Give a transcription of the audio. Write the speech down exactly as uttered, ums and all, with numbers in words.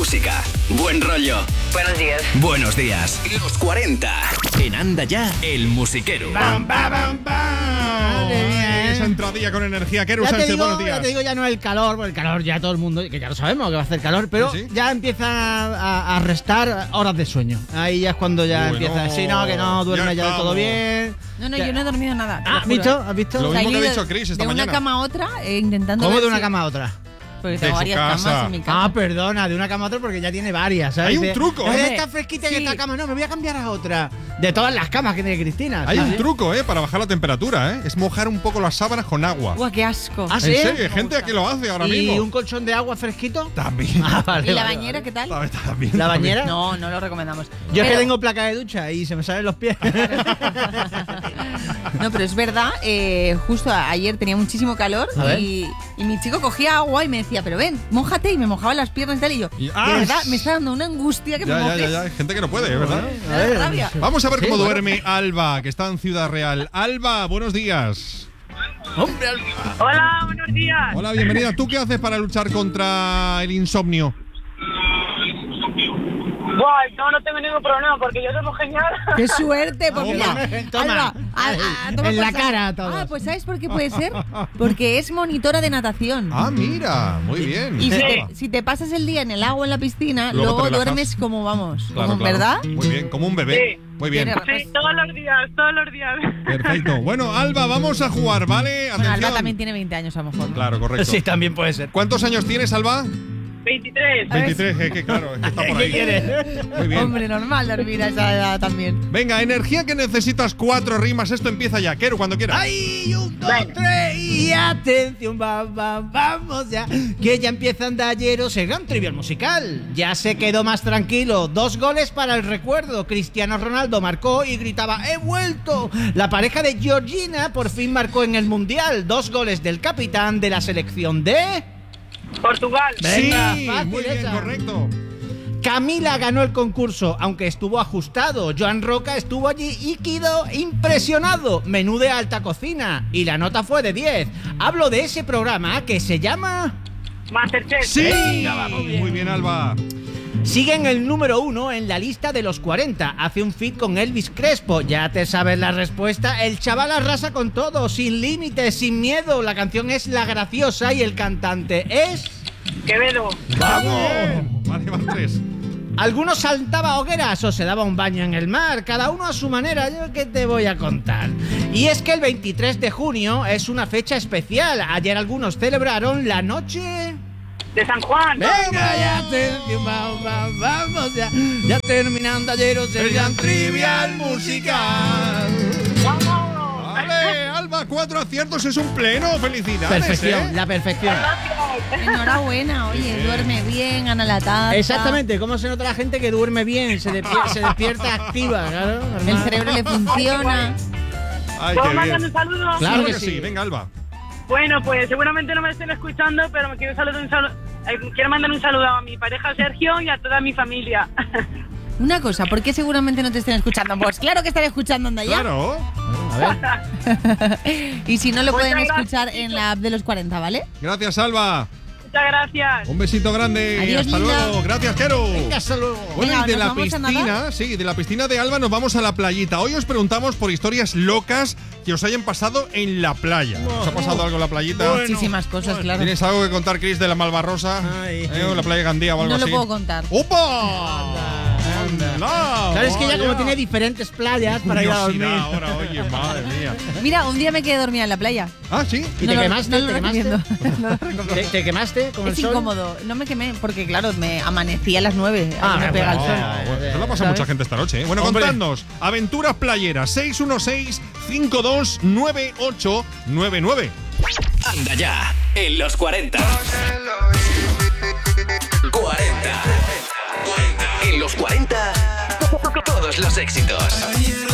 música, buen rollo. Buenos días. Buenos días. Los cuarenta. En Anda Ya, el musiquero. ¡Bam, bam, bam, bam! Esa entradilla con energía. Keru Ya te, Sánchez, digo, buenos días. ya te digo, ya no el calor, porque el calor ya todo el mundo, que ya lo sabemos que va a hacer calor, pero ¿Sí, sí? ya empieza a, a restar horas de sueño. Ahí ya es cuando ya Uy, empieza. no, Sí, no, que no duerme ya ya del todo estamos. bien. No, no, Que- yo no he dormido nada. te Ah, lo ¿has juro, visto? ¿eh? ¿Has visto? Lo O sea, mismo he que ha ido dicho Chris esta de mañana. una cama a otra, eh, intentando ¿Cómo ver de una si- cama a otra? Porque De tengo su varias casa. camas en mi casa. Ah, perdona, de una cama a otra porque ya tiene varias, ¿sabes? Hay un Dice, truco, "Esta ¿eh? Está fresquita en Sí. esta cama, no, me voy a cambiar a otra. De todas las camas que tiene Cristina. Hay un ¿sabes? truco, ¿eh? Para bajar la temperatura, ¿eh? Es mojar un poco las sábanas con agua. Uah, qué asco. Ah, ¿En ¿sí? serio? Hay Me gente gusta. que lo hace ahora ¿Y mismo. un colchón de agua fresquito? También. Ah, vale, ¿Y la vale, bañera vale. qué tal? También, también, ¿La también. bañera? No, no lo recomendamos. Yo es que Pero- tengo placa de ducha y se me salen los pies. No, pero es verdad, eh, justo a- ayer tenía muchísimo calor A ver. y, y mi chico cogía agua y me decía, pero ven, mójate, y me mojaba las piernas y tal, y yo, Y- de ¡ah! verdad, me está dando una angustia que Ya, me ya, mojes. ya, ya. Hay gente que no puede, ¿verdad? Me da rabia. Vamos a ver Sí, cómo bueno. duerme Alba, que está en Ciudad Real. Alba, buenos días. Hombre, Hola, buenos días. Hola, bienvenida. ¿Tú qué haces para luchar contra el insomnio? Buah, no, no tengo ningún problema porque yo duermo genial. ¡Qué suerte! Porque Toma. mira, Toma. Alba, a- a- toma En la por sa- cara a todos. Ah, pues ¿sabes por qué puede ser? Porque es monitora de natación. Ah, mira, muy bien. Y si Alba. te, si te pasas el día en el agua, en la piscina, Luego luego, te relajas. duermes como vamos, Claro, como- claro. ¿verdad? Muy bien, como un bebé. Sí. Muy bien. Tiene- Sí, todos los días, todos los días. Perfecto. Bueno, Alba, vamos a jugar, ¿vale? Bueno, Atención. Alba también tiene veinte años a lo mejor. ¿no? Claro, correcto. Sí, también puede ser. ¿Cuántos años tienes, Alba? veintitrés. veintitrés, es que claro, es que está por ¿Qué ahí. quieres? Muy bien. Hombre, normal dormir a esa edad también. Venga, energía que necesitas, cuatro rimas. Esto empieza ya. Keru, cuando quieras. ¡Ay! Un, dos, tres y atención, va, va, vamos ya. Que ya empieza Andayeros el gran trivial musical. Ya se quedó más tranquilo. Dos goles para el recuerdo. Cristiano Ronaldo marcó y gritaba ¡he vuelto! La pareja de Georgina por fin marcó en el Mundial. Dos goles del capitán de la selección de... Portugal. Venga, sí, fácil muy bien, esa. correcto. Camila ganó el concurso, aunque estuvo ajustado. Joan Roca estuvo allí y quedó impresionado. Menú de alta cocina. Y la nota fue de diez. Hablo de ese programa que se llama... Masterchef. Sí, Venga, va, muy bien. muy bien, Alba. Sigue en el número uno en la lista de los cuarenta. Hace un feat con Elvis Crespo. Ya te sabes la respuesta. El chaval arrasa con todo, sin límites, sin miedo. La canción es La Graciosa y el cantante es... Quevedo. ¡Vamos! Vale, van tres. Algunos saltaba hogueras o se daba un baño en el mar, cada uno a su manera. Yo qué te voy a contar. Y es que el veintitrés de junio es una fecha especial. Ayer algunos celebraron la noche... De San Juan. Venga, ya atención, vamos, vamos, vamos ya. Ya terminando ayeros el gran trivial musical. ¡Vamos! Vale, Alba, cuatro aciertos es un pleno. Felicidades. Perfección, ¿eh? la perfección. Enhorabuena, oye, duerme bien, gana la taza. Exactamente, ¿cómo se nota la gente que duerme bien? Se, despier- se despierta activa, claro. El normal. cerebro le funciona. Ay, ¿Puedo qué mandar bien. un saludo? Claro Claro que que sí. sí. Venga, Alba. Bueno, pues seguramente no me estén escuchando, pero me quiero, saludar un saludo, eh, quiero mandar un saludo a mi pareja Sergio y a toda mi familia. Una cosa, ¿por qué seguramente no te estén escuchando? Pues claro que estaré escuchando anda ya. Claro. A ver. Y si no, lo Muchas pueden gracias, escuchar en la app de los cuarenta, ¿vale? Gracias, Alba. Muchas gracias. Un besito grande. Adiós, Hasta linda. luego. Gracias, Keru. Venga, hasta luego. Bueno, Venga, y de ¿nos la vamos a piscina, nadar? sí, de la piscina de Alba nos vamos a la playita. Hoy os preguntamos por historias locas que os hayan pasado en la playa. ¿Os ha pasado algo en la playita? Muchísimas cosas, claro. ¿Tienes algo que contar, Chris, de la Malvarrosa? Ay. ¿Eh? ¿O la playa de Gandía o algo No lo así? puedo contar. ¡Opa! Anda. ¡Anda! Claro, es que ya vaya. como tiene diferentes playas para ir a dormir. Curiosidad ahora, oye, madre mía. Mira, un día me quedé dormida en la playa. Ah, sí. ¿Y No te lo- quemaste? no lo ¿Te quemaste? recomiendo. No lo recomiendo. ¿Te, te quemaste con el Es sol? incómodo. No me quemé porque, claro, me amanecí a las nueve. Ah, Ahí me pega el bueno. sol. Ah, bueno, eso lo pasa a ¿Sabes? mucha gente esta noche, ¿eh? Bueno, Hombre. contadnos. Aventuras playeras. seis uno seis, cinco dos nueve ocho nueve nueve. Anda Ya, en los cuarenta. cuarenta. En los cuarenta, todos los éxitos.